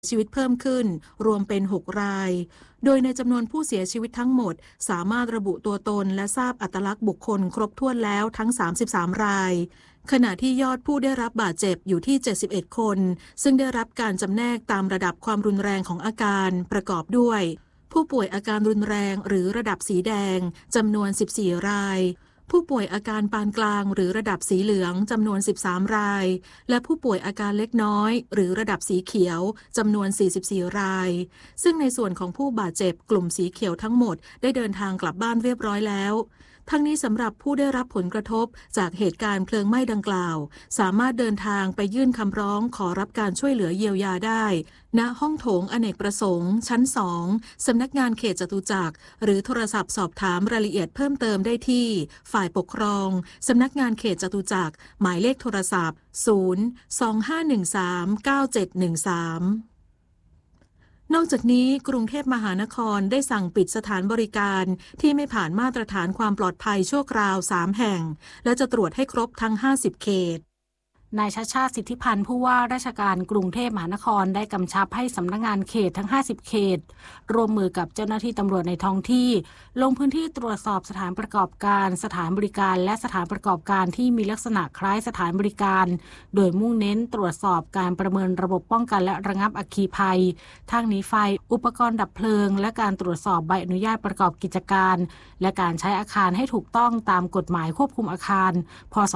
ชีวิตเพิ่มขึ้นรวมเป็น6 รายโดยในจำนวนผู้เสียชีวิตทั้งหมดสามารถระบุตัวตนและทราบอัตลักษณ์บุคคลครบถ้วนแล้วทั้ง33 รายขณะที่ยอดผู้ได้รับบาดเจ็บอยู่ที่71 คนซึ่งได้รับการจำแนกตามระดับความรุนแรงของอาการประกอบด้วยผู้ป่วยอาการรุนแรงหรือระดับสีแดงจำนวน14 รายผู้ป่วยอาการปานกลางหรือระดับสีเหลืองจำนวน13 รายและผู้ป่วยอาการเล็กน้อยหรือระดับสีเขียวจำนวน44 รายซึ่งในส่วนของผู้บาดเจ็บกลุ่มสีเขียวทั้งหมดได้เดินทางกลับบ้านเรียบร้อยแล้วทั้งนี้สำหรับผู้ได้รับผลกระทบจากเหตุการณ์เพลิงไหม้ดังกล่าวสามารถเดินทางไปยื่นคำร้องขอรับการช่วยเหลือเยียวยาได้ณห้องโถงอเนกประสงค์ชั้น2สำนักงานเขตจตุจักรหรือโทรศัพท์สอบถามรายละเอียดเพิ่มเติมได้ที่ฝ่ายปกครองสำนักงานเขตจตุจักรหมายเลขโทรศัพท์025139713นอกจากนี้กรุงเทพมหานครได้สั่งปิดสถานบริการที่ไม่ผ่านมาตรฐานความปลอดภัยชั่วคราว3 แห่งและจะตรวจให้ครบทั้ง50 เขตนายชัชชาติ สิทธิพันธ์ผู้ว่าราชการกรุงเทพมหานครได้กำชับให้สำนักงานเขตทั้ง50 เขตร่วมมือกับเจ้าหน้าที่ตำรวจในท้องที่ลงพื้นที่ตรวจสอบสถานประกอบการสถานบริการและสถานประกอบการที่มีลักษณะคล้ายสถานบริการโดยมุ่งเน้นตรวจสอบการประเมินระบบป้องกันและระงับอัคคีภัยทางหนีไฟอุปกรณ์ดับเพลิงและการตรวจสอบใบอนุญาตประกอบกิจการและการใช้อาคารให้ถูกต้องตามกฎหมายควบคุมอาคารพ.ศ.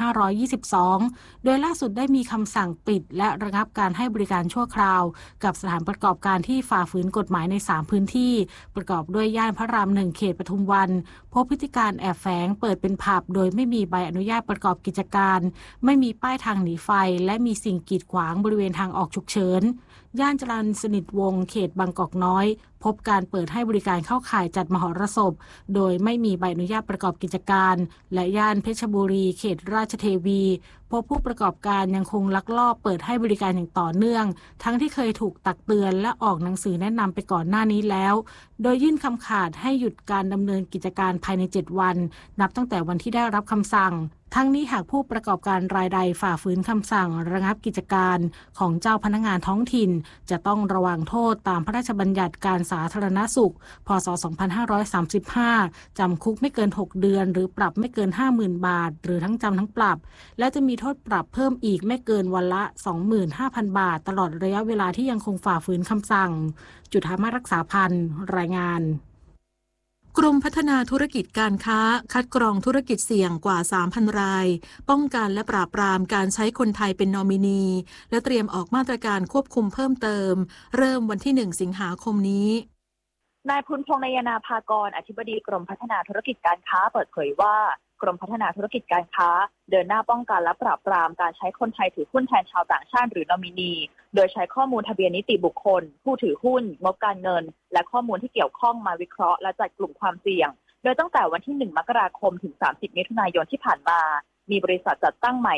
2522โดยล่าสุดได้มีคำสั่งปิดและระงับการให้บริการชั่วคราวกับสถานประกอบการที่ฝ่าฝืนกฎหมายใน3 พื้นที่ประกอบด้วยย่านพระราม 1 เขตปทุมวันพบพฤติการแอบแฝงเปิดเป็นผับโดยไม่มีใบอนุญาตประกอบกิจการไม่มีป้ายทางหนีไฟและมีสิ่งกีดขวางบริเวณทางออกฉุกเฉินย่านจรัญสนิทวงศ์เขตบางกอกน้อยพบการเปิดให้บริการเข้าข่ายจัดมหรสพโดยไม่มีใบอนุญาตประกอบกิจการและย่านเพชรบุรีเขตราชเทวีพบผู้ประกอบการยังคงลักลอบเปิดให้บริการอย่างต่อเนื่องทั้งที่เคยถูกตักเตือนและออกหนังสือแนะนำไปก่อนหน้านี้แล้วโดยยื่นคำขาดให้หยุดการดำเนินกิจการภายใน7 วันนับตั้งแต่วันที่ได้รับคำสั่งทั้งนี้หากผู้ประกอบการรายใดฝ่าฝืนคำสั่งระงับกิจการของเจ้าพนักงานท้องถิ่นจะต้องระวังโทษตามพระราชบัญญัติการสาธารณสุขพ.ศ. 2535จำคุกไม่เกิน6 เดือนหรือปรับไม่เกิน 50,000 บาทหรือทั้งจำทั้งปรับและจะมีโทษปรับเพิ่มอีกไม่เกินวันละ 25,000 บาทตลอดระยะเวลาที่ยังคงฝ่าฝืนคำสั่งจุฑามาสรักษาพันธ์รายงานกรมพัฒนาธุรกิจการค้าคัดกรองธุรกิจเสี่ยงกว่า 3,000 รายป้องกันและปราบปรามการใช้คนไทยเป็นนอมินีและเตรียมออกมาตรการควบคุมเพิ่มเติมเริ่มวันที่1 สิงหาคมนี้นายพุนพงษ์นายนาภากรอธิบดีกรมพัฒนาธุรกิจการค้าเปิดเผยว่ากรมพัฒนาธุรกิจการค้าเดินหน้าป้องกันและปราบปรามการใช้คนไทยถือหุ้นแทนชาวต่างชาติหรือนอมินีโดยใช้ข้อมูลทะเบียนนิติบุคคลผู้ถือหุ้นงบการเงินและข้อมูลที่เกี่ยวข้องมาวิเคราะห์และจัดกลุ่มความเสี่ยงโดยตั้งแต่วันที่1 มกราคมถึง30 มิถุนายนที่ผ่านมามีบริษัทจัดตั้งใหม่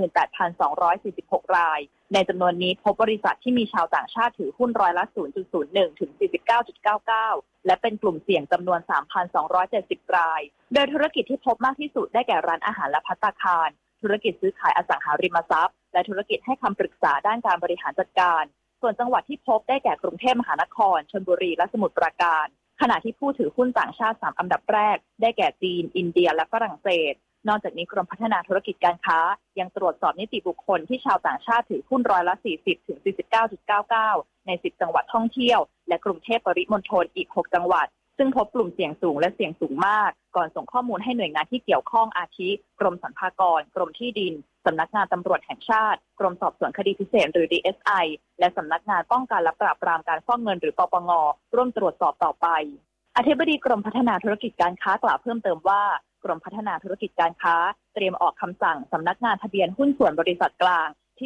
38,246 รายในจำนวนนี้พบบริษัทที่มีชาวต่างชาติถือหุ้นร้อยละ 0.01 ถึง 49.99 และเป็นกลุ่มเสี่ยงจำนวน 3,270 รายโดยธุรกิจที่พบมากที่สุดได้แก่ร้านอาหารและภัตตาคารธุรกิจซื้อขายอสังหาริมทรัพย์และธุรกิจให้คำปรึกษาด้านการบริหารจัดการส่วนจังหวัดที่พบได้แก่กรุงเทพมหานครชลบุรีและสมุทรปราการขณะที่ผู้ถือหุ้นต่างชาติ3 อันดับแรกได้แก่จีนอินเดียและฝรั่งเศสนอกจากนี้กรมพัฒนาธุรกิจการค้ายังตรวจสอบนิติบุคคลที่ชาวต่างชาติถือหุ้นร้อยละ 40 ถึง 49.99 ใน10 จังหวัดท่องเที่ยวและกรุงเทพปริมณฑลอีก6 จังหวัดซึ่งพบกลุ่มเสี่ยงสูงและเสี่ยงสูงมากก่อนส่งข้อมูลให้หน่วยงานที่เกี่ยวข้องอาทิกรมสรรพากรกรมที่ดินสำนักงานตำรวจแห่งชาติกรมสอบสวนคดีพิเศษหรือ DSI และสำนักงานป้องกันและปราบปรามการฟอกเงินหรือปปงร่วมตรวจสอบต่อไปอธิบดีกรมพัฒนาธุรกิจการค้ากล่าวเพิ่มเติมว่ากรมพัฒนาธุรกิจการค้าเตรียมออกคำสั่งสำนักงานทะเบียนหุ้นส่วนบริษัทกลางที่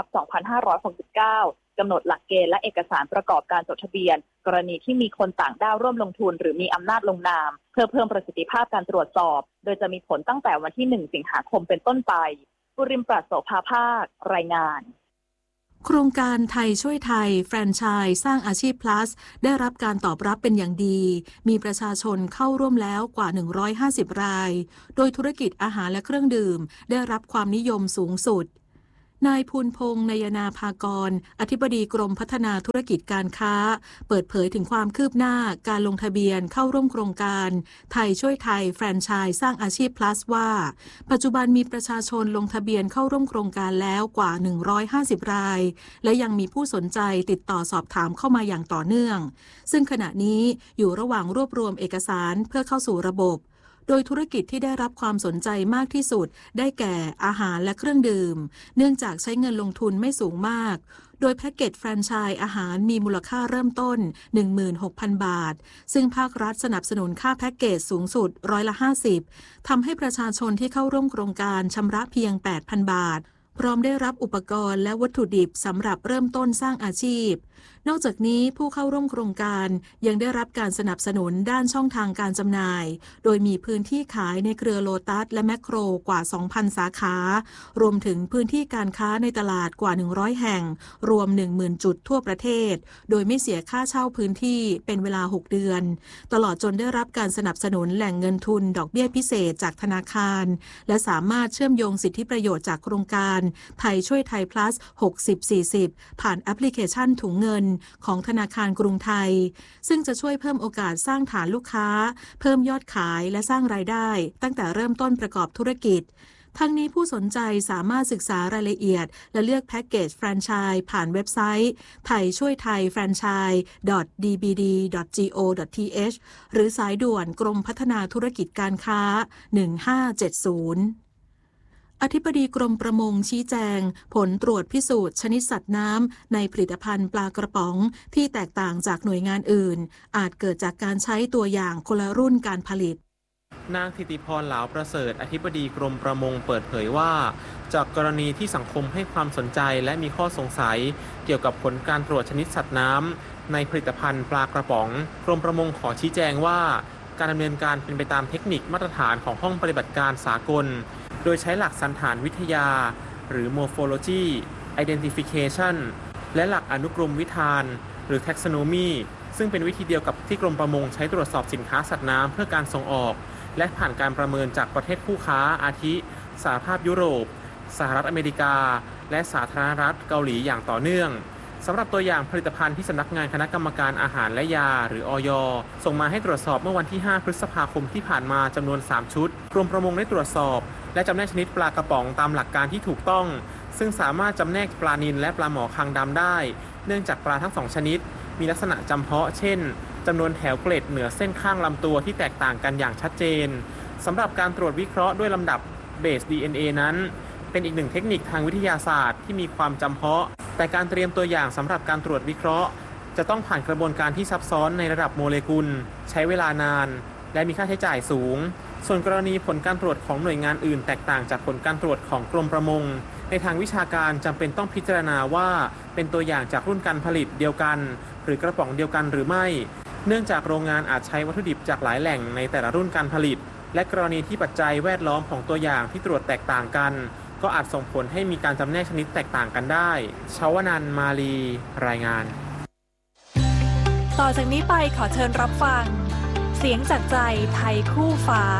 2/2569 กำหนดหลักเกณฑ์และเอกสารประกอบการจดทะเบียนกรณีที่มีคนต่างด้าวร่วมลงทุนหรือมีอำนาจลงนามเพื่อเพิ่มประสิทธิภาพการตรวจสอบโดยจะมีผลตั้งแต่วันที่1 สิงหาคมเป็นต้นไปปุริมปราศโสภาภาครายงานโครงการไทยช่วยไทยแฟรนไชส์สร้างอาชีพ plus ได้รับการตอบรับเป็นอย่างดีมีประชาชนเข้าร่วมแล้วกว่า150 รายโดยธุรกิจอาหารและเครื่องดื่มได้รับความนิยมสูงสุดนายภูลพงษ์นยนาภากรอธิบดีกรมพัฒนาธุรกิจการค้าเปิดเผยถึงความคืบหน้าการลงทะเบียนเข้าร่วมโครงการไทยช่วยไทยแฟรนไชส์สร้างอาชีพ plus ว่าปัจจุบันมีประชาชนลงทะเบียนเข้าร่วมโครงการแล้วกว่า150รายและยังมีผู้สนใจติดต่อสอบถามเข้ามาอย่างต่อเนื่องซึ่งขณะนี้อยู่ระหว่างรวบรวมเอกสารเพื่อเข้าสู่ระบบโดยธุรกิจที่ได้รับความสนใจมากที่สุดได้แก่อาหารและเครื่องดื่มเนื่องจากใช้เงินลงทุนไม่สูงมากโดยแพ็กเกจแฟรนไชส์อาหารมีมูลค่าเริ่มต้น 16,000 บาทซึ่งภาครัฐสนับสนุนค่าแพ็กเกจสูงสุด50%ทำให้ประชาชนที่เข้าร่วมโครงการชำระเพียง 8,000 บาทพร้อมได้รับอุปกรณ์และวัตถุดิบสำหรับเริ่มต้นสร้างอาชีพนอกจากนี้ผู้เข้าร่วมโครงการยังได้รับการสนับสนุนด้านช่องทางการจำหน่ายโดยมีพื้นที่ขายในเครือโลตัสและแมคโครกว่า 2,000 สาขารวมถึงพื้นที่การค้าในตลาดกว่า100แห่งรวม 10,000 จุดทั่วประเทศโดยไม่เสียค่าเช่าพื้นที่เป็นเวลา6เดือนตลอดจนได้รับการสนับสนุนแหล่งเงินทุนดอกเบี้ยพิเศษจากธนาคารและสามารถเชื่อมโยงสิทธิประโยชน์จากโครงการไทยช่วยไทย plus 60-40 ผ่านแอปพลิเคชันถุงเงินของธนาคารกรุงไทยซึ่งจะช่วยเพิ่มโอกาสสร้างฐานลูกค้าเพิ่มยอดขายและสร้างรายได้ตั้งแต่เริ่มต้นประกอบธุรกิจทั้งนี้ผู้สนใจสามารถศึกษารายละเอียดและเลือกแพ็กเกจแฟรนไชส์ผ่านเว็บไซต์ไทยช่วยไทยแฟรนไชส์ .dbd.go.th หรือสายด่วนกรมพัฒนาธุรกิจการค้า1570อธิบดีกรมประมงชี้แจงผลตรวจพิสูจน์ชนิดสัตว์น้ำในผลิตภัณฑ์ปลากระป๋องที่แตกต่างจากหน่วยงานอื่นอาจเกิดจากการใช้ตัวอย่างคนละรุ่นการผลิตนางธิติพร เหลาประเสริฐอธิบดีกรมประมงเปิดเผยว่าจากกรณีที่สังคมให้ความสนใจและมีข้อสงสัยเกี่ยวกับผลการตรวจชนิดสัตว์น้ำในผลิตภัณฑ์ปลากระป๋องกรมประมงขอชี้แจงว่าการดำเนินการเป็นไปตามเทคนิคมาตรฐานของห้องปฏิบัติการสากลโดยใช้หลักสันฐานวิทยาหรือ Morphology Identification และหลักอนุกรมวิธานหรือ Taxonomy ซึ่งเป็นวิธีเดียวกับที่กรมประมงใช้ตรวจสอบสินค้าสัตว์น้ำเพื่อการส่งออกและผ่านการประเมินจากประเทศคู่ค้าอาทิสหภาพยุโรปสหรัฐอเมริกาและสาธารณรัฐเกาหลีอย่างต่อเนื่องสำหรับตัวอย่างผลิตภัณฑ์ที่สำนักงานคณะกรรมการอาหารและยาหรือ อย.ส่งมาให้ตรวจสอบเมื่อวันที่ 5 พฤษภาคมที่ผ่านมาจำนวน 3 ชุดกรมประมงได้ตรวจสอบและจำแนกชนิดปลากระป๋องตามหลักการที่ถูกต้องซึ่งสามารถจำแนกปลานิลและปลาหมอคางดำได้เนื่องจากปลาทั้ง2ชนิดมีลักษณะจำเพาะเช่นจำนวนแถวเกล็ดเหนือเส้นข้างลำตัวที่แตกต่างกันอย่างชัดเจนสำหรับการตรวจวิเคราะห์ด้วยลำดับเบส DNA นั้นเป็นอีกหนึ่งเทคนิคทางวิทยาศาสตร์ที่มีความจำเพาะแต่การเตรียมตัวอย่างสำหรับการตรวจวิเคราะห์จะต้องผ่านกระบวนการที่ซับซ้อนในระดับโมเลกุลใช้เวลานานและมีค่าใช้จ่ายสูงส่วนกรณีผลการตรวจของหน่วยงานอื่นแตกต่างจากผลการตรวจของกรมประมงในทางวิชาการจำเป็นต้องพิจารณาว่าเป็นตัวอย่างจากรุ่นการผลิตเดียวกันหรือกระป๋องเดียวกันหรือไม่เนื่องจากโรงงานอาจใช้วัตถุดิบจากหลายแหล่งในแต่ละรุ่นการผลิตและกรณีที่ปัจจัยแวดล้อมของตัวอย่างที่ตรวจแตกต่างกันก็อาจส่งผลให้มีการจำแนกชนิดแตกต่างกันได้ชวนันท์ มาลีรายงานต่อจากนี้ไปขอเชิญรับฟังเสียงจากใจไทยคู่ฟ้า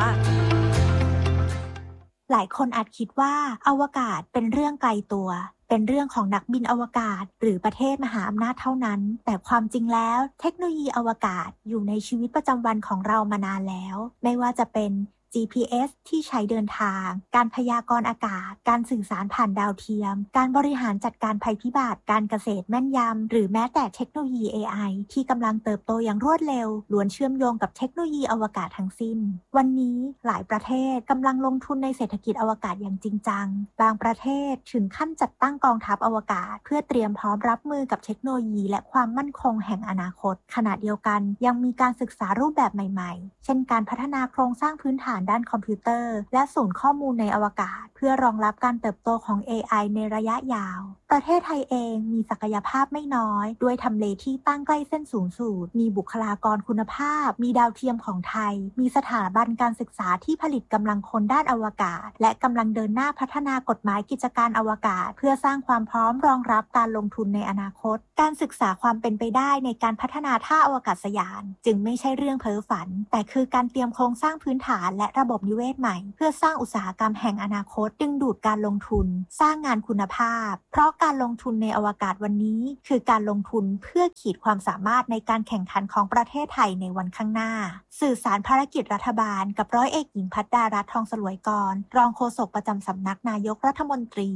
หลายคนอาจคิดว่าอวกาศเป็นเรื่องไกลตัวเป็นเรื่องของนักบินอวกาศหรือประเทศมหาอำนาจเท่านั้นแต่ความจริงแล้วเทคโนโลยีอวกาศอยู่ในชีวิตประจำวันของเรามานานแล้วไม่ว่าจะเป็น GPS ที่ใช้เดินทางการพยากรณ์อากาศการสื่อสารผ่านดาวเทียมการบริหารจัดการภัยพิบัติการเกษตรแม่นยำหรือแม้แต่เทคโนโลยี AI ที่กำลังเติบโตอย่างรวดเร็วล้วนเชื่อมโยงกับเทคโนโลยีอวกาศทั้งสิ้นวันนี้หลายประเทศกำลังลงทุนในเศรษฐกิจอวกาศอย่างจริงจังบางประเทศถึงขั้นจัดตั้งกองทัพอวกาศเพื่อเตรียมพร้อมรับมือกับเทคโนโลยีและความมั่นคงแห่งอนาคตขณะเดียวกันยังมีการศึกษารูปแบบใหม่ๆเช่นการพัฒนาโครงสร้างพื้นฐานด้านคอมพิวเตอร์และศูนย์ข้อมูลในอวกาศเพื่อรองรับการเติบโตของ AI ในระยะยาวประเทศไทยเองมีศักยภาพไม่น้อยด้วยทำเลที่ตั้งใกล้เส้นศูนย์สูตรมีบุคลากรคุณภาพมีดาวเทียมของไทยมีสถาบันการศึกษาที่ผลิตกำลังคนด้านอวกาศและกำลังเดินหน้าพัฒนากฎหมายกิจการอวกาศเพื่อสร้างความพร้อมรองรับการลงทุนในอนาคตการศึกษาความเป็นไปได้ในการพัฒนาท่าอวกาศยานจึงไม่ใช่เรื่องเพ้อฝันแต่คือการเตรียมโครงสร้างพื้นฐานและระบบนิเวศใหม่เพื่อสร้างอุตสาหกรรมแห่งอนาคตดึงดูดการลงทุนสร้างงานคุณภาพเพราะการลงทุนในอวกาศวันนี้คือการลงทุนเพื่อขีดความสามารถในการแข่งขันของประเทศไทยในวันข้างหน้าสื่อสารภารกิจรัฐบาลกับร้อยเอกหญิงภัทรดารัตน์ทองสลวยกรรองโฆษกประจำสำนักนายกรัฐมนตรี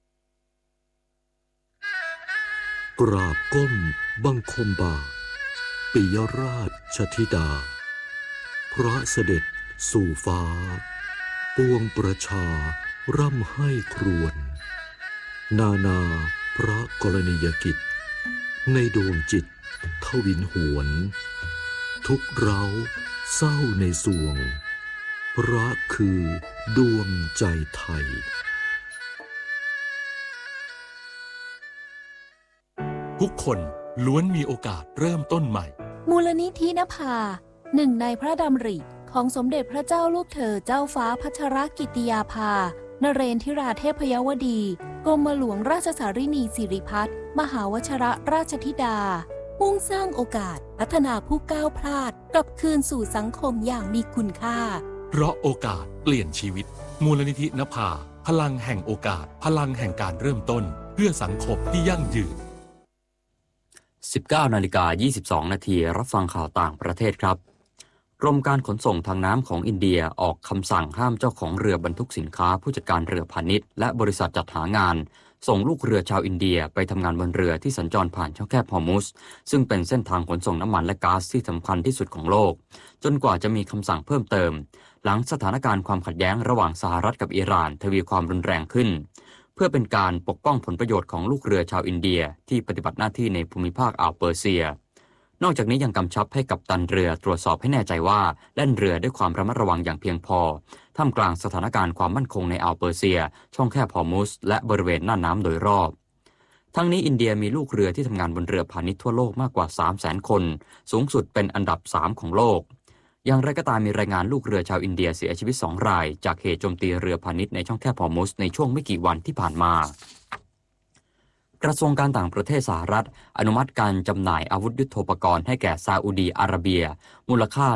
กราบก้มบังคมบาทปิยราชธิดาพระเสด็จสู่ฟ้าปวงประชาร่ำให้ครวญนานาพระกรณียกิจในดวงจิตทวินหวนทุกเร้าเศร้าในสวงพระคือดวงใจไทยทุกคนล้วนมีโอกาสเริ่มต้นใหม่มูลนิธินภาหนึ่งในพระดำริของสมเด็จพระเจ้าลูกเธอเจ้าฟ้าพัชรกิติยาภานเรนทิราเทพยวดีกรมหลวงราชสารินีสิริพัฒน์มหาวชิรราชธิดามุ่งสร้างโอกาสพัฒนาผู้ก้าวพลาดกลับคืนสู่สังคมอย่างมีคุณค่าเพราะโอกาสเปลี่ยนชีวิตมูลนิธินภาพลังแห่งโอกาสพลังแห่งการเริ่มต้นเพื่อสังคมที่ยั่งยืน 19:22 นาทีรับฟังข่าวต่างประเทศครับกรมการขนส่งทางน้ำของอินเดียออกคำสั่งห้ามเจ้าของเรือบรรทุกสินค้าผู้จัดการเรือพาณิชย์และบริษัทจัดหางานส่งลูกเรือชาวอินเดียไปทำงานบนเรือที่สัญจรผ่านช่องแคบฮอร์มุซซึ่งเป็นเส้นทางขนส่งน้ำมันและก๊าซที่สำคัญที่สุดของโลกจนกว่าจะมีคำสั่งเพิ่มเติมหลังสถานการณ์ความขัดแย้งระหว่างสหรัฐกับอิหร่านทวีความรุนแรงขึ้นเพื่อเป็นการปกป้องผลประโยชน์ของลูกเรือชาวอินเดียที่ปฏิบัติหน้าที่ในภูมิภาคอ่าวเปอร์เซียนอกจากนี้ยังกำชับให้กัปตันเรือตรวจสอบให้แน่ใจว่าแล่นเรือด้วยความระมัดระวังอย่างเพียงพอท่ามกลางสถานการณ์ความมั่นคงในอ่าวเปอร์เซียช่องแคบฮอร์มุซและบริเวณน่านน้ำโดยรอบทั้งนี้อินเดียมีลูกเรือที่ทำงานบนเรือพาณิชย์ทั่วโลกมากกว่า 300,000 คนสูงสุดเป็นอันดับ 3 ของโลกอย่างไรก็ตามมีรายงานลูกเรือชาวอินเดียเสียชีวิต2 รายจากเหตุโจมตีเรือพาณิชย์ในช่องแคบฮอร์มุซในช่วงไม่กี่วันที่ผ่านมากระทรวงการต่างประเทศสหรัฐอนุมัติการจำหน่ายอาวุธยุทโธปกรณ์ให้แก่ซาอุดีอาระเบียมูลค่า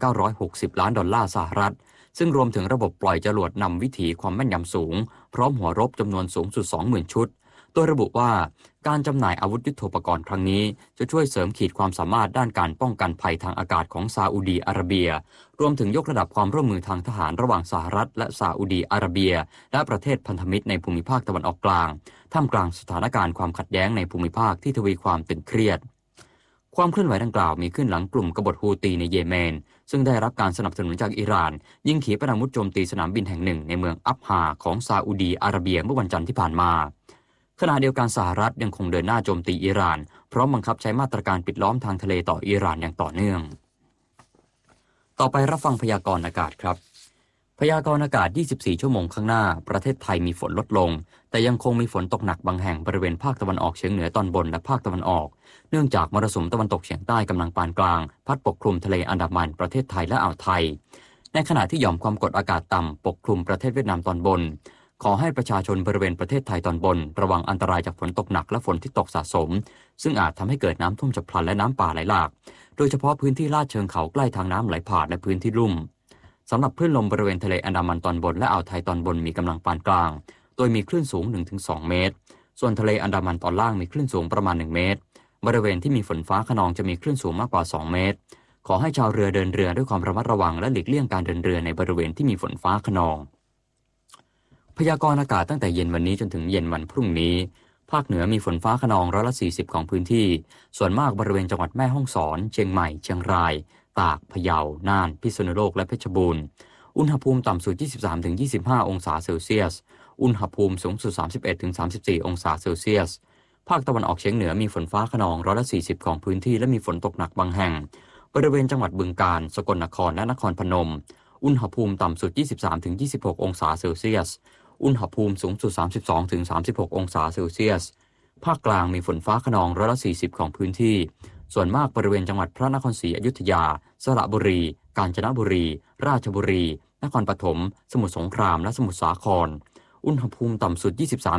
$1,960 ล้านสหรัฐซึ่งรวมถึงระบบปล่อยจรวดนำวิถีความแม่นยำสูงพร้อมหัวรบจำนวนสูงสุด 20,000 ชุดโดยระบุว่าการจำหน่ายอาวุธยุทโธปกรณ์ครั้งนี้จะช่วยเสริมขีดความสามารถด้านการป้องกันภัยทางอากาศของซาอุดีอาระเบียรวมถึงยกระดับความร่วมมือทางทหารระหว่างสหรัฐและซาอุดีอาระเบียและประเทศพันธมิตรในภูมิภาคตะวันออกกลางท่ามกลางสถานการณ์ความขัดแย้งในภูมิภาคที่ทวีความตึงเครียดความเคลื่อนไหวดังกล่าวมีขึ้นหลังกลุ่มกบฏฮูตีในเยเมนซึ่งได้รับการสนับสนุนจากอิหร่านยิงขีปนาวุธโจมตีสนามบินแห่งหนึ่งในเมืองอับฮาของซาอุดีอาระเบียเมื่อวันจันทร์ที่ผ่านมาขณะเดียวกันสหรัฐยังคงเดินหน้าโจมตีอิหร่านพร้อมบังคับใช้มาตรการปิดล้อมทางทะเลต่ออิหร่านอย่างต่อเนื่องต่อไปรับฟังพยากรณ์อากาศครับพยากรณ์อากาศ24ชั่วโมงข้างหน้าประเทศไทยมีฝนลดลงแต่ยังคงมีฝนตกหนักบางแห่งบริเวณภาคตะวันออกเฉียงเหนือตอนบนและภาคตะวันออกเนื่องจากมรสุมตะวันตกเฉียงใต้กำลังปานกลางพัดปกคลุมทะเลอันดามันประเทศไทยและอ่าวไทยในขณะที่หย่อมความกดอากาศต่ำปกคลุมประเทศเวียดนามตอนบนขอให้ประชาชนบริเวณประเทศไทยตอนบนระวังอันตรายจากฝนตกหนักและฝนที่ตกสะสมซึ่งอาจทำให้เกิดน้ำท่วมฉับพลันและน้ำป่าไหลหลากโดยเฉพาะพื้นที่ลาดเชิงเขาใกล้ทางน้ำไหลผ่านและพื้นที่ลุ่มสำหรับคลื่นลมบริเวณทะเลอันดามันตอนบนและอ่าวไทยตอนบนมีกำลังปานกลางโดยมีคลื่นสูง 1-2 เมตรส่วนทะเลอันดามันตอนล่างมีคลื่นสูงประมาณ1 เมตรบริเวณที่มีฝนฟ้าคะนองจะมีคลื่นสูงมากกว่า2 เมตรขอให้ชาวเรือเดินเรือด้วยความระมัดระวังและหลีกเลี่ยงการเดินเรือในบริเวณที่มีฝนฟ้าคะนองพยากรณ์อากาศตั้งแต่เย็นวันนี้จนถึงเย็นวันพรุ่งนี้ภาคเหนือมีฝนฟ้าคะนอง140%ของพื้นที่ส่วนมากบริเวณจังหวัดแม่ฮ่องสอนเชียงใหม่เชียงรายตากพะเยาน่านพิษณุโลกและเพชรบูรณ์อุณหภูมิต่ำสุด 23-25 องศาเซลเซียสอุณหภูมิสูงสุด 31-34 องศาเซลเซียสภาคตะวันออกเฉียงเหนือมีฝนฟ้าคะนอง140%ของพื้นที่และมีฝนตกหนักบางแห่งบริเวณจังหวัดบึงกาฬสกลนครและนครพนมอุณหภูมิต่ำสุด 23-26 องศาเซลเซียสอุณหภูมิสูงสุด 32-36 องศาเซลเซียสภาคกลางมีฝนฟ้าคะนอง140%ของพื้นที่ส่วนมากบริเวณจังหวัดพระนครศรีอยุธยาสระบุรีกาญจนบุรีราชบุรีนครปฐมสมุทรสงครามและสมุทรสาครอุณหภูมิต่ำสุด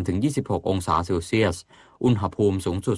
23-26 องศาเซลเซียสอุณหภูมิสูงสุด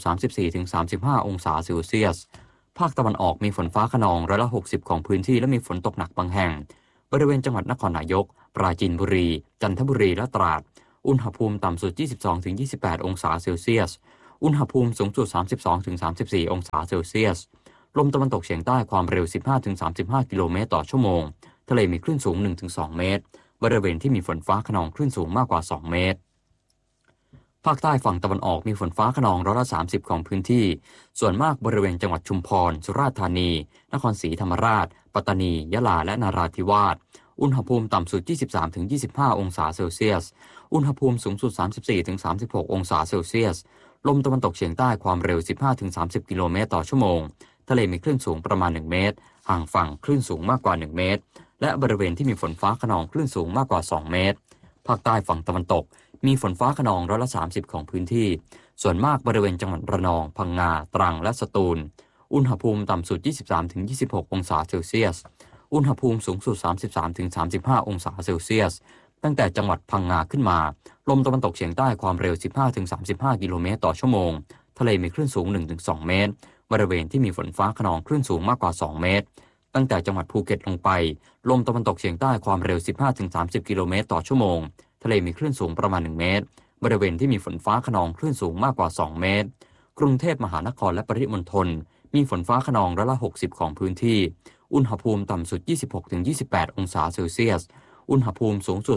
34-35 องศาเซลเซียสภาคตะวันออกมีฝนฟ้าคะนอง160%ของพื้นที่และมีฝนตกหนักบางแห่งบริเวณจังหวัดนครนายกปราจีนบุรีจันทบุรีและตราดอุณหภูมิต่ำสุด 22-28 องศาเซลเซียสอุณหภูมิสูงสุด 32-34 องศาเซลเซียสลมตะวันตกเฉียงใต้ความเร็ว 15-35 กิโลเมตรต่อชั่วโมงทะเลมีคลื่นสูง 1-2 เมตรบริเวณที่มีฝนฟ้าคะนองคลื่นสูงมากกว่า 2 เมตรภาคใต้ฝั่งตะวันออกมีฝนฟ้าคะนอง30%ของพื้นที่ส่วนมากบริเวณจังหวัดชุมพรสุราษฎร์ธานีนครศรีธรรมราชปัตตานียะลาและนราธิวาสอุณหภูมิต่ำสุด 23-25 องศาเซลเซียสอุณหภูมิสูงสุด 34-36 องศาเซลเซียสลมตะวันตกเฉียงใต้ความเร็ว 15-30 กิโลเมตรต่อชั่วโมงทะเลมีคลื่นสูงประมาณ 1 เมตรห่างฝั่งคลื่นสูงมากกว่า 1 เมตรและบริเวณที่มีฝนฟ้าคะนองคลื่นสูงมากกว่า 2 เมตรภาคใต้ฝั่งตะวันตกมีฝนฟ้าคะนอง30%ของพื้นที่ส่วนมากบริเวณจังหวัดระนองพังงาตรังและสตูลอุณหภูมิต่ำสุด 23-26 องศาเซลเซียสอุณหภูมิสูงสุด 33-35 องศาเซลเซียสตั้งแต่จังหวัดพังงาขึ้นมาลมตะวันตกเฉียงใต้ความเร็ว 15-35 กิโลเมตรต่อชั่วโมงทะเลมีคลื่นสูง 1-2 เมตรบริเวณที่มีฝนฟ้าคะนองคลื่นสูงมากกว่า 2 เมตรตั้งแต่จังหวัดภูเก็ตลงไปลมตะวันตกเฉียงใต้ความเร็ว 15-30 กิโลเมตรต่อชั่วโมงทะเลมีคลื่นสูงประมาณ 1 เมตรบริเวณที่มีฝนฟ้าคะนองคลื่นสูงมากกว่า 2 เมตรกรุงเทพมหานครและปริมณฑลมีฝนฟ้าคะนอง60%ของพื้นที่อุณหภูมิต่ำสุด 26-28 องศาเซลเซียสอุณหภูมิสูงสุด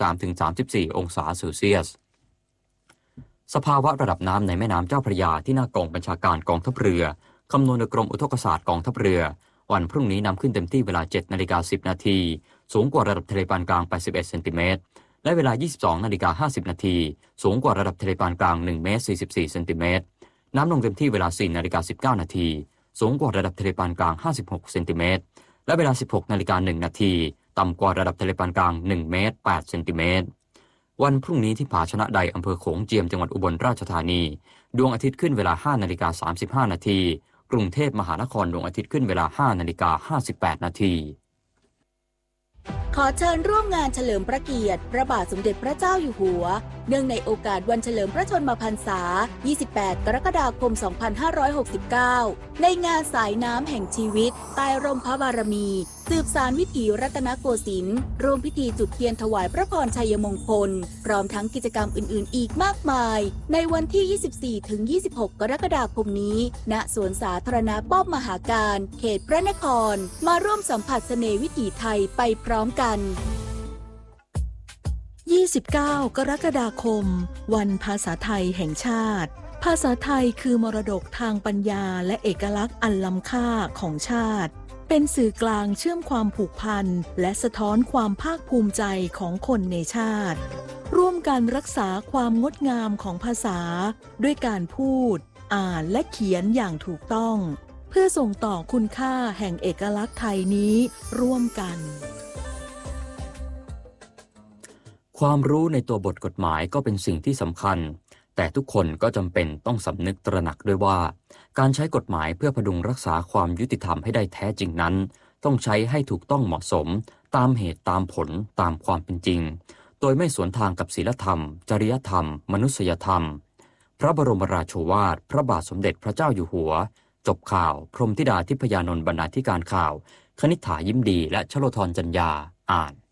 33-34 องศาเซลเซียสสภาวะระดับน้ำในแม่น้ำเจ้าพระยาที่หน้ากองบัญชาการกองทัพเรือคำนวณโดยกรมอุทกศาสตร์กองทัพเรือวันพรุ่งนี้น้ำขึ้นเต็มที่เวลา 7:10 นาทีสูงกว่าระดับทะเลปานกลาง81 เซนติเมตรและเวลา 22:50 นาทีสูงกว่าระดับทะเลปานกลาง1 เมตร 44 เซนติเมตรน้ำลงเต็มที่เวลา 4:19 นาทีสูงกว่าระดับทะเลปานกลาง56 เซนติเมตรและเวลา 16:01 นาทีต่ำกว่าระดับทะเลปานกลาง1 เมตร 8 เซนติเมตรวันพรุ่งนี้ที่ผาชนะใดอำเภอโขงเจียมจังหวัดอุบลราชธานีดวงอาทิตย์ขึ้นเวลา 5:35 นาทีกรุงเทพมหานครดวงอาทิตย์ขึ้นเวลา 5:58 นาทีขอเชิญร่วมงานเฉลิมพระเกียรติพระบาทสมเด็จพระเจ้าอยู่หัวเนื่องในโอกาสวันเฉลิมพระชนมพรรษา 28 กรกฎาคม 2569 ในงานสายน้ำแห่งชีวิตใต้ร่มพระบารมีสืบสานวิถีรัตนโกสินทร์ร่วมพิธีจุดเทียนถวายพระพรชัยมงคลพร้อมทั้งกิจกรรมอื่นๆอีกมากมายในวันที่ 24-26 กรกฎาคมนี้ณสวนสาธารณะป้อมมหาการเขตพระนครมาร่วมสัมผัสเสน่ห์วิถีไทยไปพร้อมกัน 29 กรกฎาคมวันภาษาไทยแห่งชาติภาษาไทยคือมรดกทางปัญญาและเอกลักษณ์อันล้ำค่าของชาติเป็นสื่อกลางเชื่อมความผูกพันและสะท้อนความภาคภูมิใจของคนในชาติร่วมกันรักษาความงดงามของภาษาด้วยการพูดอ่านและเขียนอย่างถูกต้องเพื่อส่งต่อคุณค่าแห่งเอกลักษณ์ไทยนี้ร่วมกันความรู้ในตัวบทกฎหมายก็เป็นสิ่งที่สำคัญแต่ทุกคนก็จำเป็นต้องสำนึกตระหนักด้วยว่าการใช้กฎหมายเพื่อพดุงรักษาความยุติธรรมให้ได้แท้จริงนั้นต้องใช้ให้ถูกต้องเหมาะสมตามเหตุตามผลตามความเป็นจริงโดยไม่สวนทางกับศีลธรรมจริยธรรมมนุษยธรรมพระบรมราโชวาทพระบาทสมเด็จพระเจ้าอยู่หัวจบข่าวพรหมธิดาทิพยานนท์บรรณาธิการข่าวคณิษฐายิ้มดีและชโลธรจัญญาอ่าน